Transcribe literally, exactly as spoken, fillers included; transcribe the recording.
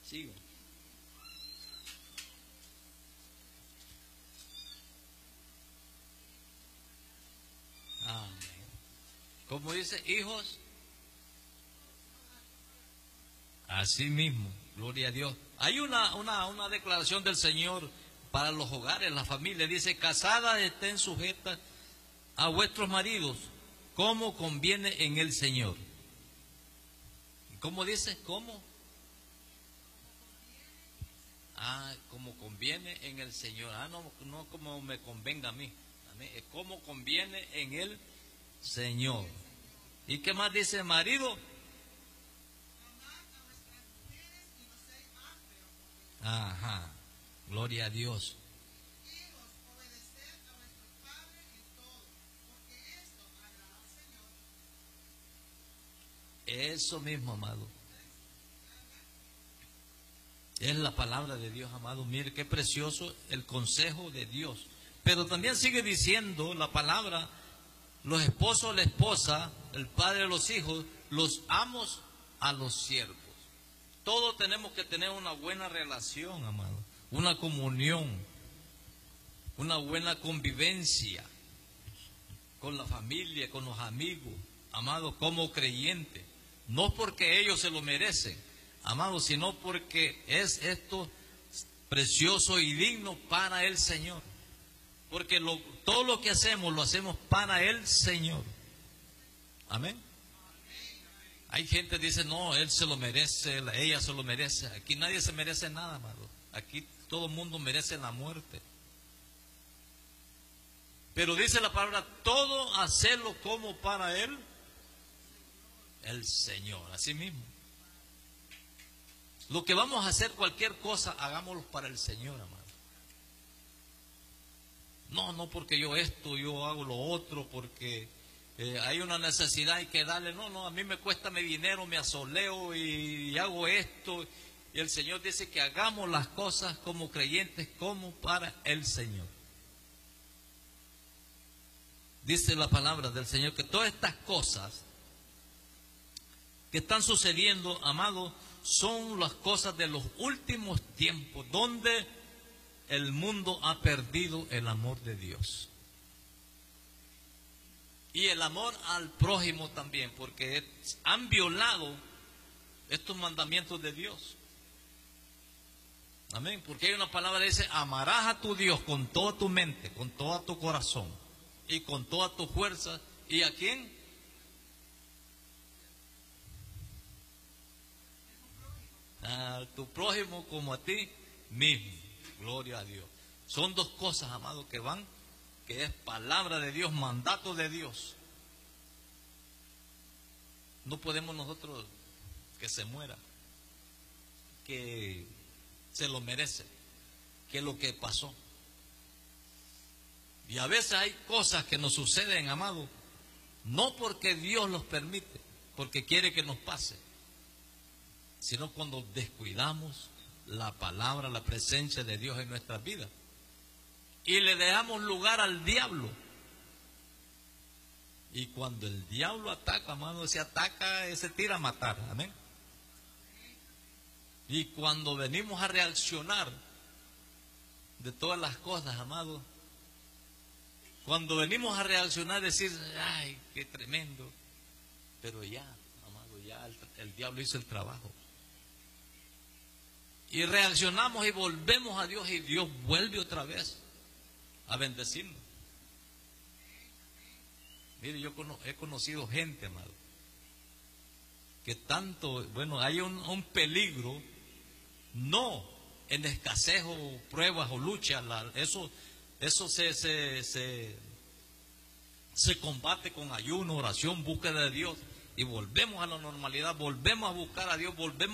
Sigo. Amén. Como dice, hijos, así mismo, gloria a Dios. Hay una, una, una declaración del Señor para los hogares, la familia. Dice, casadas estén sujetas a vuestros maridos, como conviene en el Señor. ¿Cómo dice? ¿Cómo? Ah, como conviene en el Señor. Ah, no, no como me convenga a mí. A mí es como conviene en el Señor. ¿Y qué más dice el marido? Ajá, gloria a Dios. Eso mismo, amado. Es la palabra de Dios, amado. Mire qué precioso el consejo de Dios. Pero también sigue diciendo la palabra, los esposos, la esposa, el padre, los hijos, los amos a los siervos. Todos tenemos que tener una buena relación, amado. Una comunión, una buena convivencia con la familia, con los amigos, amado, como creyentes. No porque ellos se lo merecen, amado, sino porque es esto precioso y digno para el Señor. Porque lo, todo lo que hacemos, lo hacemos para el Señor. Amén. Hay gente que dice, no, él se lo merece, ella se lo merece. Aquí nadie se merece nada, amado. Aquí todo el mundo merece la muerte. Pero dice la palabra, todo hacerlo como para él, el Señor, así mismo. Lo que vamos a hacer, cualquier cosa, hagámoslo para el Señor, amado. No, no porque yo esto, yo hago lo otro, porque eh, hay una necesidad, hay que darle. No, no, a mí me cuesta mi dinero, me asoleo y, y hago esto. Y el Señor dice que hagamos las cosas como creyentes, como para el Señor. Dice la palabra del Señor que todas estas cosas que están sucediendo, amado, son las cosas de los últimos tiempos, donde el mundo ha perdido el amor de Dios. Y el amor al prójimo también, porque han violado estos mandamientos de Dios. Amén. Porque hay una palabra que dice, amarás a tu Dios con toda tu mente, con todo tu corazón y con toda tu fuerza. ¿Y a quién? A tu prójimo como a ti mismo. Gloria a Dios. Son dos cosas, amados, que van, que es palabra de Dios, mandato de Dios. No podemos nosotros que se muera, que se lo merece, que es lo que pasó. Y a veces hay cosas que nos suceden, amados, no porque Dios los permite, porque quiere que nos pase, sino cuando descuidamos la palabra, la presencia de Dios en nuestras vidas y le dejamos lugar al diablo. Y cuando el diablo ataca, amado, se ataca, se tira a matar. Amén. Y cuando venimos a reaccionar de todas las cosas, amado, cuando venimos a reaccionar, decir, ay, qué tremendo, pero ya, amado, ya el, el diablo hizo el trabajo. Y reaccionamos y volvemos a Dios, y Dios vuelve otra vez a bendecirnos. Mire, yo he conocido gente, amado, que tanto, bueno, hay un, un peligro, no en escasez o pruebas o luchas, la, eso, eso se, se, se, se combate con ayuno, oración, búsqueda de Dios, y volvemos a la normalidad, volvemos a buscar a Dios, volvemos